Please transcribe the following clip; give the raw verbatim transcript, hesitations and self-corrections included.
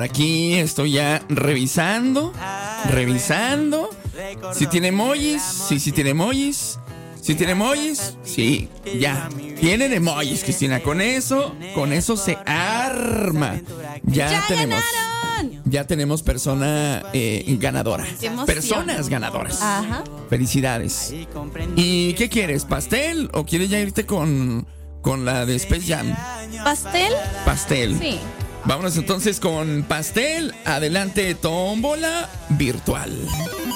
Aquí estoy ya revisando, revisando. Si tiene emojis, sí, sí tiene emojis. Si tiene emojis, sí, ya. Tienen emojis, Cristina. Con eso, con eso se arma. Ya, ¡Ya tenemos. ganaron! Ya tenemos persona eh, ganadora. ¡Qué emoción! Personas ganadoras. Ajá. Felicidades. ¿Y qué quieres? ¿Pastel o quieres ya irte con, con la de Space Jam? ¿Pastel? Pastel. Sí. Vámonos entonces con pastel. Adelante, tómbola virtual.